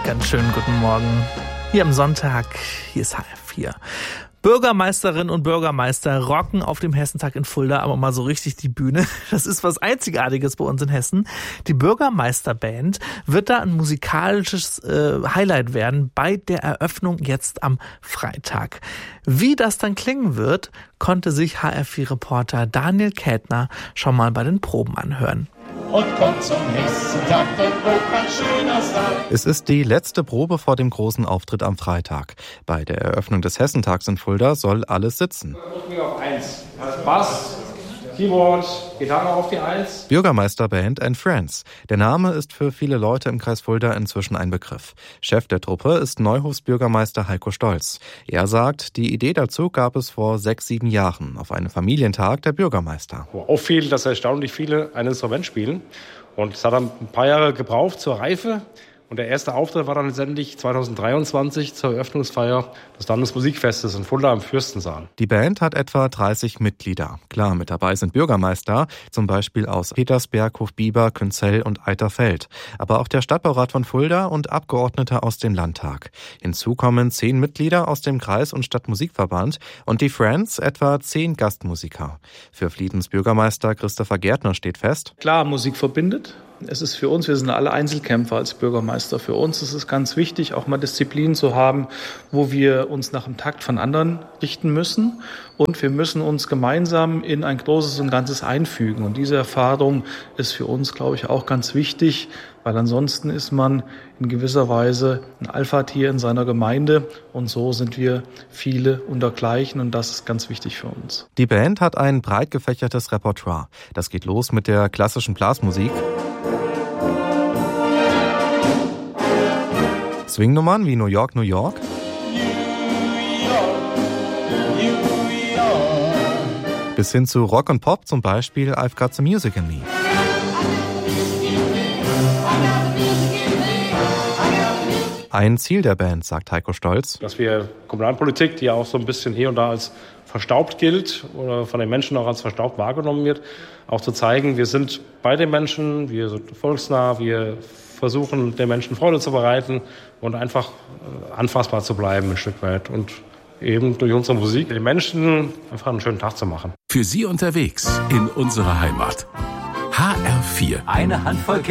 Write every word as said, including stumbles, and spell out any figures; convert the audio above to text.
Ganz schönen guten Morgen. Hier am Sonntag, hier ist H F vier. Bürgermeisterinnen und Bürgermeister rocken auf dem Hessentag in Fulda aber mal so richtig die Bühne. Das ist was Einzigartiges bei uns in Hessen. Die Bürgermeisterband wird da ein musikalisches äh, Highlight werden bei der Eröffnung jetzt am Freitag. Wie das dann klingen wird, konnte sich H F vier-Reporter Daniel Kätner schon mal bei den Proben anhören. Und kommt zum Hessentag, denn wo kann schöner sein? Es ist die letzte Probe vor dem großen Auftritt am Freitag. Bei der Eröffnung des Hessentags in Fulda soll alles sitzen. Drücken wir auf eins. Bass, Keyboard, Gitarre auf die eins. Bürgermeisterband and Friends. Der Name ist für viele Leute im Kreis Fulda inzwischen ein Begriff. Chef der Truppe ist Neuhofsbürgermeister Heiko Stolz. Er sagt, die Idee dazu gab es vor sechs, sieben Jahren auf einem Familientag der Bürgermeister. Wo auffiel, dass erstaunlich viele ein Instrument spielen. Und es hat dann ein paar Jahre gebraucht zur Reife. Und der erste Auftritt war dann letztendlich zweitausenddreiundzwanzig zur Eröffnungsfeier des Landesmusikfestes in Fulda am Fürstensaal. Die Band hat etwa dreißig Mitglieder. Klar, mit dabei sind Bürgermeister, zum Beispiel aus Petersberg, Hofbieber, Künzell und Eiterfeld. Aber auch der Stadtbaurat von Fulda und Abgeordnete aus dem Landtag. Hinzu kommen zehn Mitglieder aus dem Kreis- und Stadtmusikverband und die Friends etwa zehn Gastmusiker. Für Fliedens Bürgermeister Christopher Gärtner steht fest: Klar, Musik verbindet. Es ist für uns, wir sind alle Einzelkämpfer als Bürgermeister. Für uns ist es ganz wichtig, auch mal Disziplin zu haben, wo wir uns nach dem Takt von anderen richten müssen. Und wir müssen uns gemeinsam in ein Großes und Ganzes einfügen. Und diese Erfahrung ist für uns, glaube ich, auch ganz wichtig, weil ansonsten ist man in gewisser Weise ein Alpha-Tier in seiner Gemeinde. Und so sind wir viele untergleichen und das ist ganz wichtig für uns. Die Band hat ein breit gefächertes Repertoire. Das geht los mit der klassischen Blasmusik, Swingnummern wie New York, New York, bis hin zu Rock und Pop, zum Beispiel I've Got the Music in Me. Ein Ziel der Band, sagt Heiko Stolz, Dass wir Kommunalpolitik, die ja auch so ein bisschen hier und da als verstaubt gilt oder von den Menschen auch als verstaubt wahrgenommen wird, auch zu zeigen, wir sind bei den Menschen, wir sind volksnah, wir versuchen, den Menschen Freude zu bereiten und einfach anfassbar zu bleiben ein Stück weit und eben durch unsere Musik den Menschen einfach einen schönen Tag zu machen. Für Sie unterwegs in unserer Heimat. H R vier. Eine Handvoll Kinder.